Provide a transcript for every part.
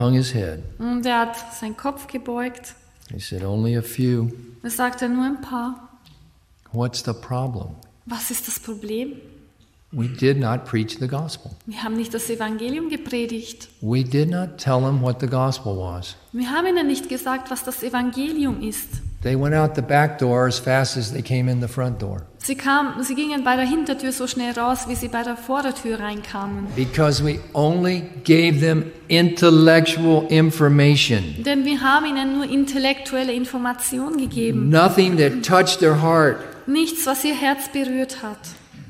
hung his head. Und er hat seinen Kopf gebeugt. He said, "Only a few." Er sagte nur ein paar. What's the problem? Was ist das Problem? We did not preach the gospel. Wir haben nicht das Evangelium gepredigt. We did not tell them what the gospel was. Wir haben ihnen nicht gesagt, was das Evangelium ist. They went out the back door as fast as they came in the front door. Sie gingen bei der Hintertür so schnell raus, wie sie bei der Vordertür reinkamen. Because we only gave them intellectual information. Denn wir haben ihnen nur intellektuelle Information gegeben. Nothing that touched their heart. Nichts, was ihr Herz berührt hat.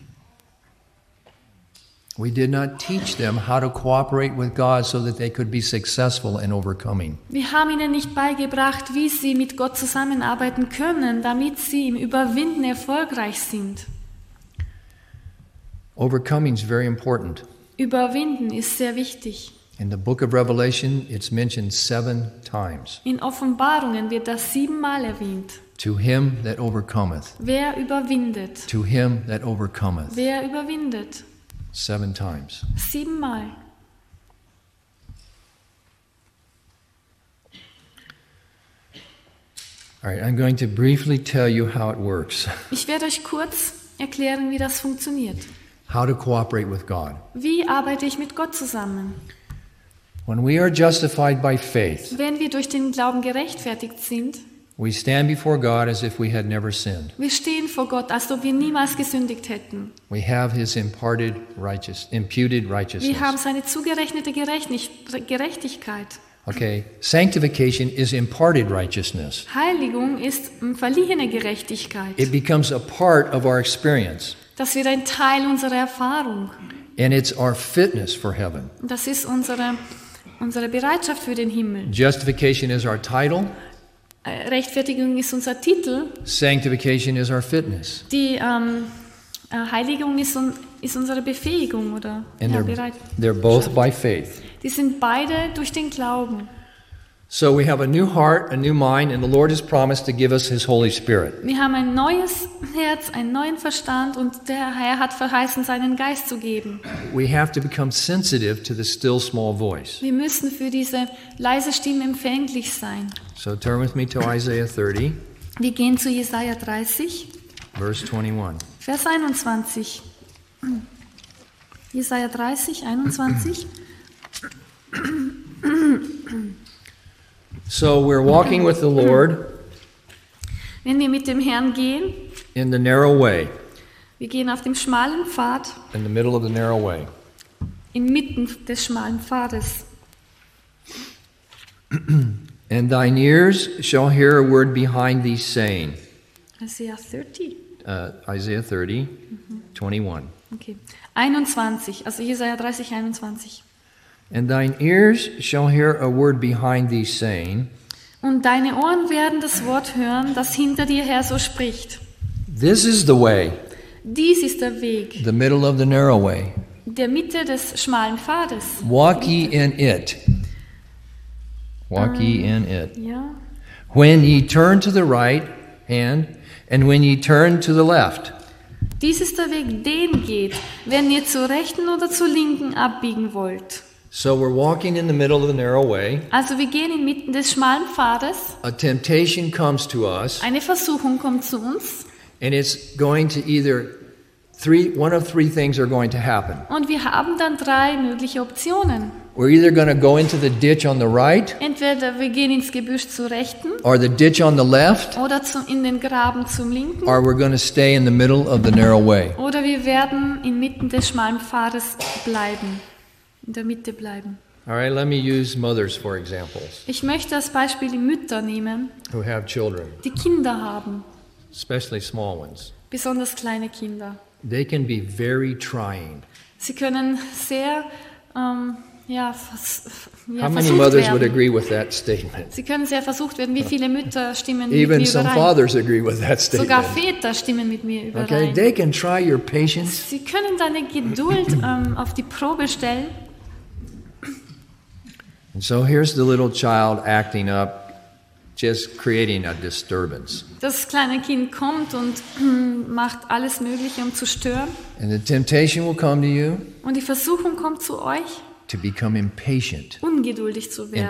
We did not teach them how to cooperate with God so that they could be successful in overcoming. Wir haben ihnen nicht beigebracht, wie sie mit Gott zusammenarbeiten können, damit sie im Überwinden erfolgreich sind. Overcoming is very important. Überwinden ist sehr wichtig. In the book of Revelation, it's mentioned 7 times. In Offenbarungen wird das 7-mal erwähnt. To him that overcometh. Wer überwindet? To him that overcometh. Wer überwindet? 7 times. 7-mal. All right, I'm going to briefly tell you how it works. Ich werde euch kurz erklären, wie das funktioniert. How to cooperate with God. Wie arbeite ich mit Gott zusammen? When we are justified by faith, Wenn wir durch den Glauben gerechtfertigt sind, we stand before God as if we had never sinned. wir stehen vor Gott, als ob wir niemals gesündigt hätten. We have his imputed Wir righteousness. haben seine zugerechnete Gerechtigkeit. Okay, sanctification is imparted righteousness. Heiligung ist verliehene Gerechtigkeit. It becomes a part of our experience, Das wird ein Teil unserer Erfahrung. and it's our fitness for heaven. Das ist unsere Bereitschaft für den Himmel. Justification is our title. Rechtfertigung ist unser Titel. Sanctification is our fitness. Die Heiligung ist unsere Befähigung oder And bereit. they're both by faith. Die sind beide durch den Glauben. So we have a new heart, a new mind, and the Lord has promised to give us his Holy Spirit. Wir haben ein neues Herz, einen neuen Verstand und der Herr hat verheißen, seinen Geist zu geben. We have to become sensitive to the still small voice. Wir müssen für diese leise Stimme empfänglich sein. So turn with me to Isaiah 30, Wir gehen zu Jesaja 30, verse 21. Vers 21. Jesaja 30, 21. So we're walking with the Lord Wenn wir mit dem Herrn gehen, in the narrow way, wir gehen auf dem schmalen Pfad, in the middle of the narrow way. inmitten des schmalen Pfades. And thine ears shall hear a word behind thee saying, Isaiah 30. Isaiah 30, 21. Okay. 21, also Jesaja 30, 21. And thine ears shall hear a word behind thee saying, Und deine Ohren werden das Wort hören, das hinter dir her so spricht. this is the way, Dies ist der Weg, the middle of the narrow way. der Mitte des schmalen Pfades. Walk ye in it. Walk ye in it. Ja. When ye turn to the right hand, and when ye turn to the left. Dies ist der Weg, den geht, wenn ihr zur rechten oder zur linken abbiegen wollt. So we're walking in the middle of the narrow way. Also wir gehen inmitten des schmalen Pfades. A temptation comes to us, Eine Versuchung kommt zu uns and it's going to either one of three things are going to happen. und wir haben dann 3 mögliche Optionen. We're either going to go into the ditch on the right, Entweder wir gehen ins Gebüsch zur rechten or the ditch on the left, oder in den Graben zum linken. or we're going to stay in the middle of the narrow way. Oder wir werden inmitten des schmalen Pfades bleiben, in der Mitte bleiben. All right, let me use mothers for examples Ich möchte als Beispiel die Mütter nehmen, who have children, die Kinder haben, especially small ones. besonders kleine Kinder. They can be very trying. Sie können sehr How many versucht mothers would werden. agree with that statement? Sie können sehr versucht werden. Wie viele Mütter stimmen mit Even mir some überein? fathers agree with that Sogar statement. Väter stimmen mit mir Okay, überein. they can try your patience. Sie können deine Geduld auf die Probe stellen. And so here's the little child acting up, just creating a disturbance. Das kleine Kind kommt und macht alles Mögliche, um zu stören. And the temptation will come to you Und die Versuchung kommt zu euch, to become impatient ungeduldig zu and werden